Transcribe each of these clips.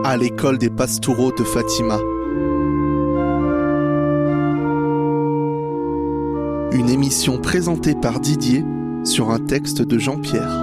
à l'école des Pastoureaux de Fatima. Une émission présentée par Didier sur un texte de Jean-Pierre.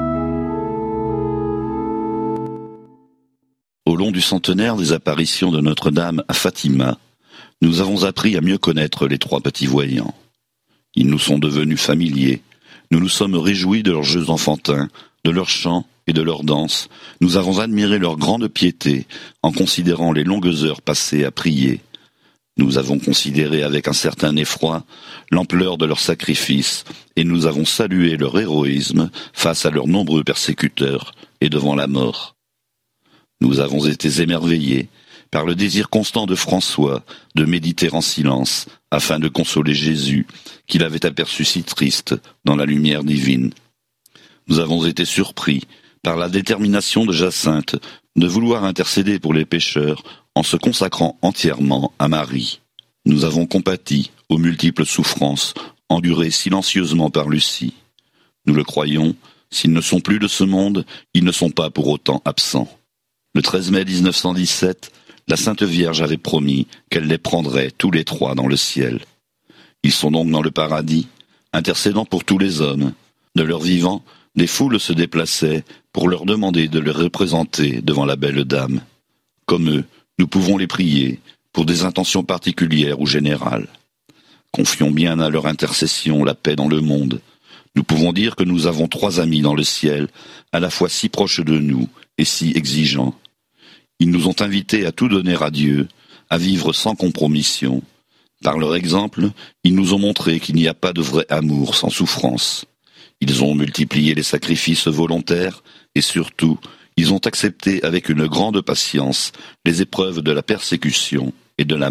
Au long du centenaire des apparitions de Notre-Dame à Fatima, nous avons appris à mieux connaître les trois petits voyants. Ils nous sont devenus familiers. Nous nous sommes réjouis de leurs jeux enfantins, de leurs chants et de leurs danses. Nous avons admiré leur grande piété en considérant les longues heures passées à prier. Nous avons considéré avec un certain effroi l'ampleur de leurs sacrifices et nous avons salué leur héroïsme face à leurs nombreux persécuteurs et devant la mort. Nous avons été émerveillés par le désir constant de François de méditer en silence afin de consoler Jésus qu'il avait aperçu si triste dans la lumière divine. Nous avons été surpris par la détermination de Jacinthe de vouloir intercéder pour les pécheurs en se consacrant entièrement à Marie. Nous avons compati aux multiples souffrances endurées silencieusement par Lucie. Nous le croyons, s'ils ne sont plus de ce monde, ils ne sont pas pour autant absents. Le 13 mai 1917, la Sainte Vierge avait promis qu'elle les prendrait tous les trois dans le ciel. Ils sont donc dans le paradis, intercédant pour tous les hommes. De leur vivant, des foules se déplaçaient pour leur demander de les représenter devant la belle dame. Comme eux, nous pouvons les prier pour des intentions particulières ou générales. Confions bien à leur intercession la paix dans le monde. Nous pouvons dire que nous avons trois amis dans le ciel, à la fois si proches de nous et si exigeants. Ils nous ont invités à tout donner à Dieu, à vivre sans compromission. Par leur exemple, ils nous ont montré qu'il n'y a pas de vrai amour sans souffrance. Ils ont multiplié les sacrifices volontaires et surtout, ils ont accepté avec une grande patience les épreuves de la persécution et de la